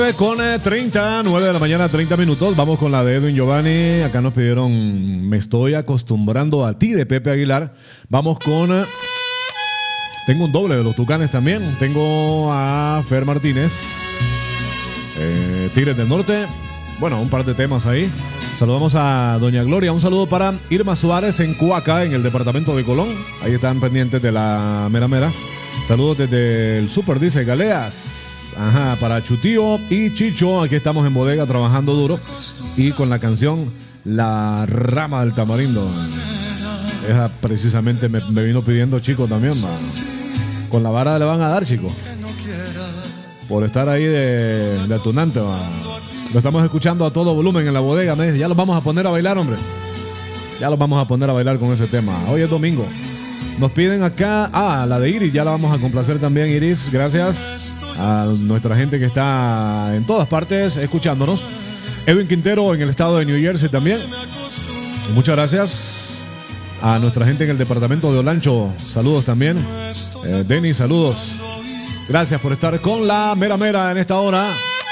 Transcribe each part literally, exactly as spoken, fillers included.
Con treinta, nueve de la mañana, treinta minutos. Vamos con la de Edwin Giovanni. Acá nos pidieron Me estoy acostumbrando a ti, de Pepe Aguilar. Vamos con... Tengo un doble de los Tucanes también. Tengo a Fer Martínez, eh, Tigres del Norte. Bueno, un par de temas ahí. Saludamos a Doña Gloria. Un saludo para Irma Suárez en Cuaca, en el departamento de Colón. Ahí están pendientes de la mera mera. Saludos desde el Super, dice Galeas. Ajá, para Chutío y Chicho. Aquí estamos en bodega trabajando duro. Y con la canción La Rama del Tamarindo. Esa precisamente me, me vino pidiendo Chico también, man. Con la vara le van a dar, Chico, por estar ahí de, de atunante, man. Lo estamos escuchando a todo volumen en la bodega. Me dice, ya los vamos a poner a bailar, hombre. Ya los vamos a poner a bailar con ese tema. Hoy es domingo. Nos piden acá, ah, la de Iris, ya la vamos a complacer también, Iris. Gracias a nuestra gente que está en todas partes escuchándonos. Edwin Quintero en el estado de New Jersey también. Y muchas gracias a nuestra gente en el departamento de Olancho. Saludos también. Eh, Denis, saludos. Gracias por estar con la mera mera en esta hora.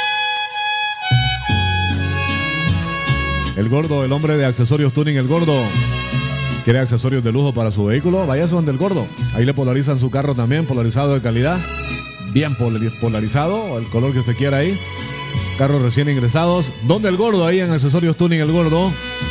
El Gordo, el hombre de accesorios tuning, el Gordo. ¿Quiere accesorios de lujo para su vehículo? Váyase donde el Gordo. Ahí le polarizan su carro también, polarizado de calidad. Bien polarizado, el color que usted quiera ahí. Carros recién ingresados. ¿Dónde el Gordo? Ahí en accesorios tuning, el Gordo.